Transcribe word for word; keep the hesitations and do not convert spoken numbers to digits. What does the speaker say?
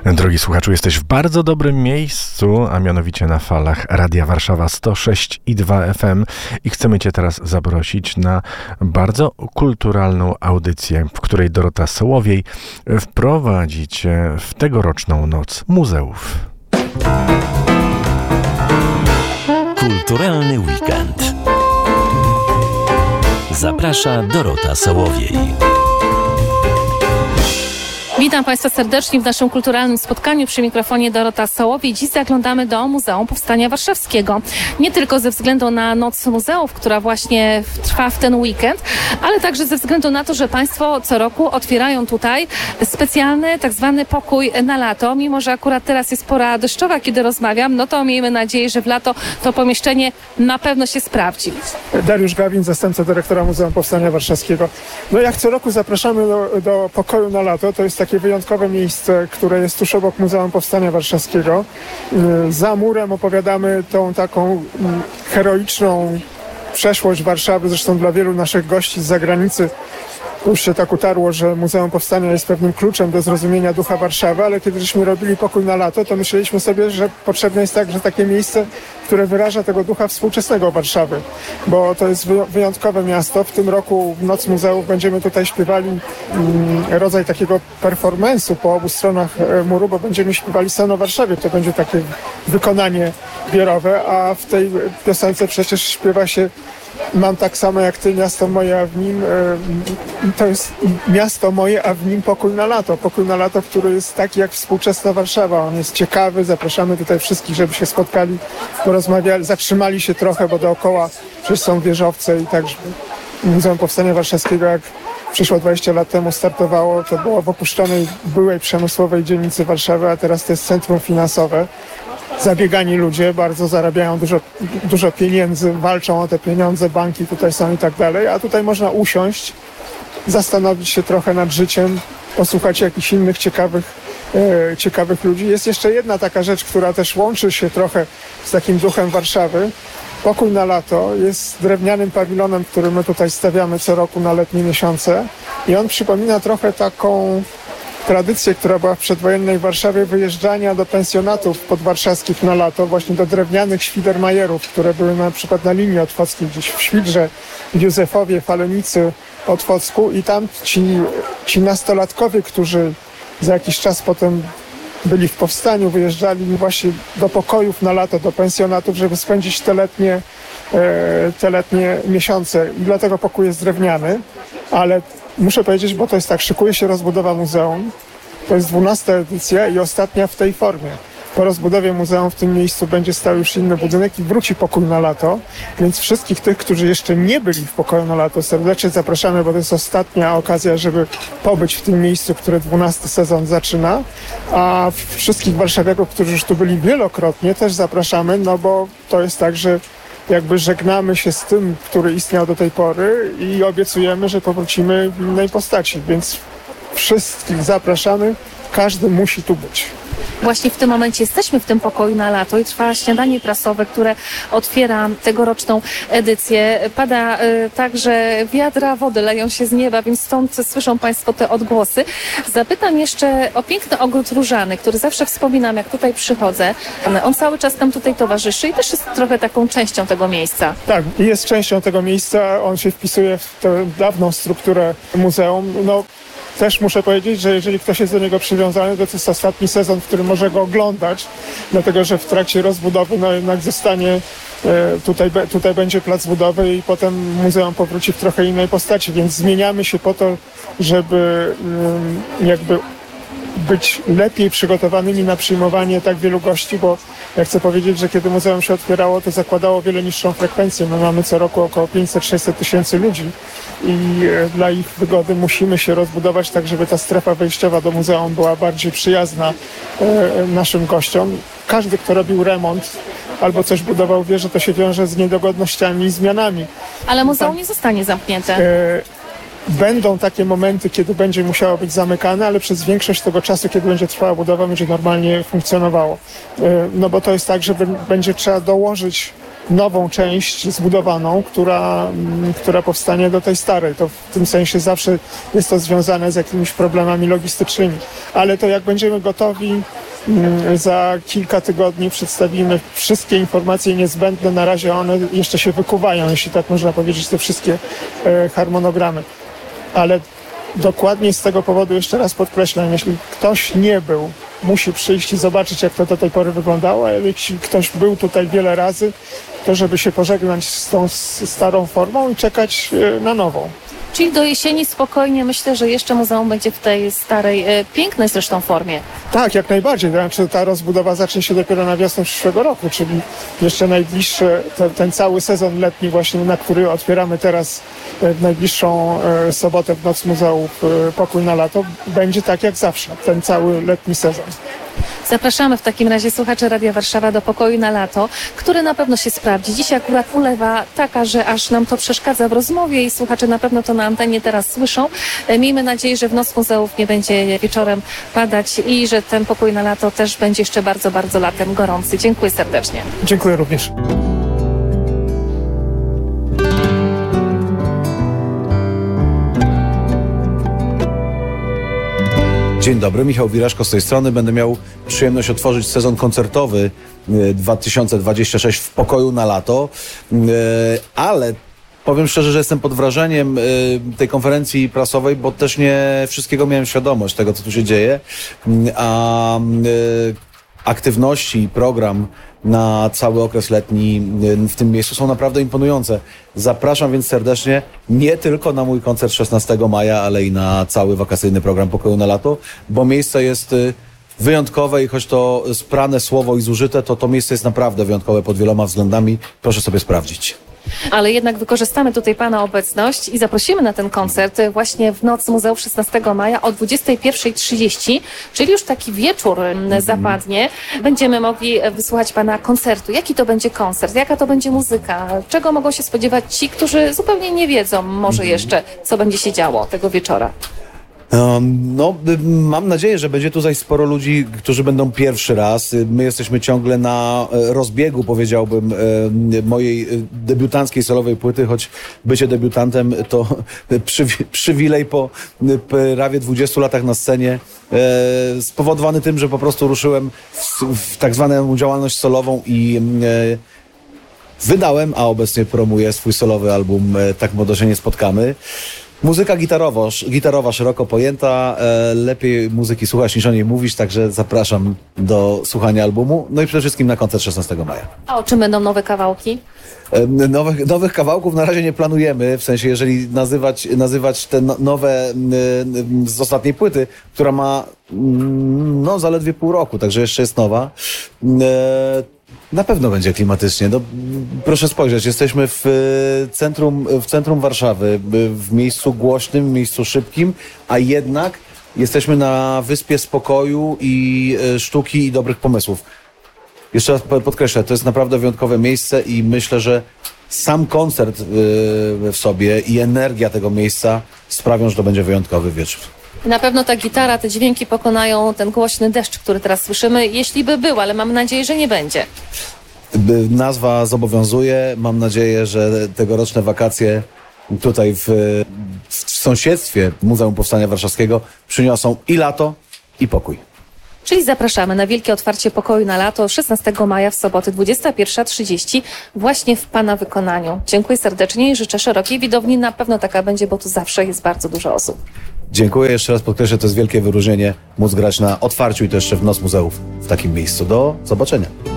Drogi słuchaczu, jesteś w bardzo dobrym miejscu, a mianowicie na falach Radia Warszawa sto sześć i dwa F M i chcemy Cię teraz zaprosić na bardzo kulturalną audycję, w której Dorota Sołowiej wprowadzi Cię w tegoroczną Noc Muzeów. Kulturalny weekend. Zaprasza Dorota Sołowiej. Witam Państwa serdecznie w naszym kulturalnym spotkaniu. Przy mikrofonie Dorota Sołowiej. Dziś zaglądamy do Muzeum Powstania Warszawskiego. Nie tylko ze względu na Noc Muzeów, która właśnie trwa w ten weekend, ale także ze względu na to, że Państwo co roku otwierają tutaj specjalny tak zwany pokój na lato. Mimo że akurat teraz jest pora deszczowa, kiedy rozmawiam, no to miejmy nadzieję, że w lato to pomieszczenie na pewno się sprawdzi. Dariusz Gawin, zastępca dyrektora Muzeum Powstania Warszawskiego. No jak co roku zapraszamy do, do pokoju na lato. To jest takie wyjątkowe miejsce, które jest tuż obok Muzeum Powstania Warszawskiego. Za murem opowiadamy tą taką heroiczną przeszłość Warszawy, zresztą dla wielu naszych gości z zagranicy już się tak utarło, że Muzeum Powstania jest pewnym kluczem do zrozumienia ducha Warszawy, ale kiedy żeśmy robili pokój na lato, to myśleliśmy sobie, że potrzebne jest także takie miejsce, które wyraża tego ducha współczesnego Warszawy, bo to jest wyjątkowe miasto. W tym roku w Noc Muzeów będziemy tutaj śpiewali mm, rodzaj takiego performance'u po obu stronach muru, bo będziemy śpiewali Sen o Warszawie. To będzie takie wykonanie zbiorowe, a w tej piosence przecież śpiewa się Mam tak samo jak ty, miasto moje, a w nim e, to jest miasto moje, a w nim pokój na lato. Pokój na lato, który jest taki jak współczesna Warszawa. On jest ciekawy, zapraszamy tutaj wszystkich, żeby się spotkali, porozmawiali, zatrzymali się trochę, bo dookoła przecież są wieżowce i tak, Muzeum Powstania Warszawskiego, jak przyszło dwadzieścia lat temu, startowało, to było w opuszczonej byłej przemysłowej dzielnicy Warszawy, a teraz to jest centrum finansowe. Zabiegani ludzie bardzo zarabiają dużo, dużo pieniędzy, walczą o te pieniądze, banki tutaj są i tak dalej, a tutaj można usiąść, zastanowić się trochę nad życiem, posłuchać jakichś innych ciekawych, e, ciekawych ludzi. Jest jeszcze jedna taka rzecz, która też łączy się trochę z takim duchem Warszawy. Pokój na lato jest drewnianym pawilonem, który my tutaj stawiamy co roku na letnie miesiące i on przypomina trochę taką tradycję, która była w przedwojennej Warszawie, wyjeżdżania do pensjonatów podwarszawskich na lato, właśnie do drewnianych świdermajerów, które były na przykład na linii otwockiej, gdzieś w Świdrze, w Józefowie, Falenicy, Otwocku i tam ci, ci nastolatkowie, którzy za jakiś czas potem byli w powstaniu, wyjeżdżali właśnie do pokojów na lato, do pensjonatów, żeby spędzić te letnie, te letnie miesiące. I dlatego pokój jest drewniany, ale muszę powiedzieć, bo to jest tak, szykuje się rozbudowa muzeum. To jest dwunasta edycja i ostatnia w tej formie. Po rozbudowie muzeum w tym miejscu będzie stał już inny budynek i wróci pokój na lato. Więc wszystkich tych, którzy jeszcze nie byli w pokoju na lato, serdecznie zapraszamy, bo to jest ostatnia okazja, żeby pobyć w tym miejscu, które dwunasty sezon zaczyna. A wszystkich warszawiaków, którzy już tu byli wielokrotnie, też zapraszamy, no bo to jest tak, że jakby żegnamy się z tym, który istniał do tej pory i obiecujemy, że powrócimy w innej postaci, więc wszystkich zapraszamy, każdy musi tu być. Właśnie w tym momencie jesteśmy w tym pokoju na lato i trwa śniadanie prasowe, które otwiera tegoroczną edycję. Pada y, także wiadra wody, leją się z nieba, więc stąd słyszą Państwo te odgłosy. Zapytam jeszcze o piękny ogród różany, który zawsze wspominam, jak tutaj przychodzę. On cały czas nam tutaj towarzyszy i też jest trochę taką częścią tego miejsca. Tak, jest częścią tego miejsca. On się wpisuje w tę dawną strukturę muzeum. No, też muszę powiedzieć, że jeżeli ktoś jest do niego przywiązany, to to jest ostatni sezon, w którym może go oglądać, dlatego że w trakcie rozbudowy no jednak zostanie, tutaj, tutaj będzie plac budowy i potem muzeum powróci w trochę innej postaci, więc zmieniamy się po to, żeby jakby być lepiej przygotowanymi na przyjmowanie tak wielu gości, bo ja chcę powiedzieć, że kiedy muzeum się otwierało, to zakładało wiele niższą frekwencję. My mamy co roku około pięćset sześćset tysięcy ludzi i dla ich wygody musimy się rozbudować tak, żeby ta strefa wejściowa do muzeum była bardziej przyjazna e, naszym gościom. Każdy, kto robił remont albo coś budował, wie, że to się wiąże z niedogodnościami i zmianami. Ale muzeum nie zostanie zamknięte. E, Będą takie momenty, kiedy będzie musiało być zamykane, ale przez większość tego czasu, kiedy będzie trwała budowa, będzie normalnie funkcjonowało. No bo to jest tak, że będzie trzeba dołożyć nową część zbudowaną, która, która powstanie do tej starej. To w tym sensie zawsze jest to związane z jakimiś problemami logistycznymi. Ale to jak będziemy gotowi, za kilka tygodni przedstawimy wszystkie informacje niezbędne. Na razie one jeszcze się wykuwają, jeśli tak można powiedzieć, te wszystkie harmonogramy. Ale dokładnie z tego powodu, jeszcze raz podkreślam, jeśli ktoś nie był, musi przyjść i zobaczyć, jak to do tej pory wyglądało, a jeśli ktoś był tutaj wiele razy, to żeby się pożegnać z tą starą formą i czekać na nową. Czyli do jesieni spokojnie, myślę, że jeszcze muzeum będzie w tej starej, pięknej zresztą formie. Tak, jak najbardziej. Znaczy, ta rozbudowa zacznie się dopiero na wiosnę przyszłego roku, czyli jeszcze najbliższy, ten, ten cały sezon letni właśnie, na który otwieramy teraz w najbliższą e, sobotę w Noc Muzeów e, Pokój na lato, będzie tak jak zawsze, ten cały letni sezon. Zapraszamy w takim razie słuchaczy Radia Warszawa do Pokoju na lato, który na pewno się sprawdzi. Dzisiaj akurat ulewa taka, że aż nam to przeszkadza w rozmowie i słuchacze na pewno to na antenie teraz słyszą. Miejmy nadzieję, że w Noc Muzeów nie będzie wieczorem padać i że ten Pokój na lato też będzie jeszcze bardzo, bardzo latem gorący. Dziękuję serdecznie. Dziękuję również. Dzień dobry, Michał Wiraszko z tej strony. Będę miał przyjemność otworzyć sezon koncertowy dwa tysiące dwudziesty szósty w Pokoju na lato, ale powiem szczerze, że jestem pod wrażeniem tej konferencji prasowej, bo też nie wszystkiego miałem świadomość tego, co tu się dzieje, a aktywności i program na cały okres letni w tym miejscu są naprawdę imponujące. Zapraszam więc serdecznie nie tylko na mój koncert szesnastego maja, ale i na cały wakacyjny program Pokoju na lato, bo miejsce jest wyjątkowe i choć to sprane słowo i zużyte, to to miejsce jest naprawdę wyjątkowe pod wieloma względami. Proszę sobie sprawdzić. Ale jednak wykorzystamy tutaj Pana obecność i zaprosimy na ten koncert właśnie w Noc Muzeów szesnastego maja o dwudziestej pierwszej trzydzieści, czyli już taki wieczór mm. zapadnie. Będziemy mogli wysłuchać Pana koncertu. Jaki to będzie koncert? Jaka to będzie muzyka? Czego mogą się spodziewać ci, którzy zupełnie nie wiedzą może jeszcze, co będzie się działo tego wieczora? No, mam nadzieję, że będzie tutaj sporo ludzi, którzy będą pierwszy raz. My jesteśmy ciągle na rozbiegu, powiedziałbym, mojej debiutanckiej solowej płyty, choć bycie debiutantem to przywi- przywilej po prawie dwudziestu latach na scenie, spowodowany tym, że po prostu ruszyłem w, w tak zwaną działalność solową i wydałem, a obecnie promuję swój solowy album Tak Młodo się nie spotkamy. Muzyka gitarowo, gitarowa, szeroko pojęta, e, lepiej muzyki słuchać niż o niej mówić, także zapraszam do słuchania albumu, no i przede wszystkim na koncert szesnastego maja. A o czym będą nowe kawałki? E, nowych, nowych kawałków na razie nie planujemy, w sensie jeżeli nazywać, nazywać te no, nowe e, z ostatniej płyty, która ma no zaledwie pół roku, także jeszcze jest nowa. E, Na pewno będzie klimatycznie. No, proszę spojrzeć, jesteśmy w centrum, w centrum Warszawy, w miejscu głośnym, w miejscu szybkim, a jednak jesteśmy na wyspie spokoju i sztuki i dobrych pomysłów. Jeszcze raz podkreślę, to jest naprawdę wyjątkowe miejsce i myślę, że sam koncert w sobie i energia tego miejsca sprawią, że to będzie wyjątkowy wieczór. Na pewno ta gitara, te dźwięki pokonają ten głośny deszcz, który teraz słyszymy, jeśli by był, ale mam nadzieję, że nie będzie. Nazwa zobowiązuje. Mam nadzieję, że tegoroczne wakacje tutaj w, w sąsiedztwie Muzeum Powstania Warszawskiego przyniosą i lato, i pokój. Czyli zapraszamy na wielkie otwarcie Pokoju na lato szesnastego maja w sobotę dwudziesta pierwsza trzydzieści właśnie w Pana wykonaniu. Dziękuję serdecznie i życzę szerokiej widowni. Na pewno taka będzie, bo tu zawsze jest bardzo dużo osób. Dziękuję. Jeszcze raz podkreślę, to jest wielkie wyróżnienie móc grać na otwarciu i to jeszcze w Noc Muzeów w takim miejscu. Do zobaczenia.